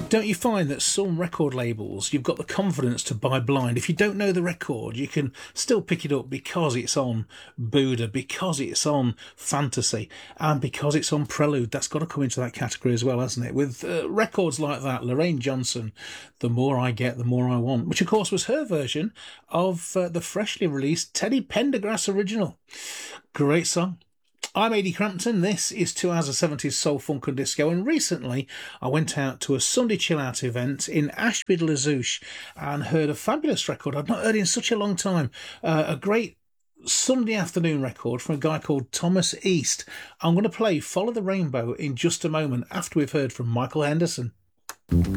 Don't you find that some record labels, you've got the confidence to buy blind? If you don't know the record, you can still pick it up because it's on Buddha, because it's on Fantasy, and because it's on Prelude. That's got to come into that category as well, hasn't it? With records like that, Lorraine Johnson, The More I Get, The More I Want, which of course was her version of the freshly released Teddy Pendergrass original. Great song. I'm Ady Crampton. This is 2 hours of 70s soul, funk and disco, and recently I went out to a Sunday chill out event in Ashby-de-la-Zouch and heard a fabulous record I'd not heard in such a long time. A great Sunday afternoon record from a guy called Thomas East. I'm going to play Follow the Rainbow in just a moment after we've heard from Michael Henderson.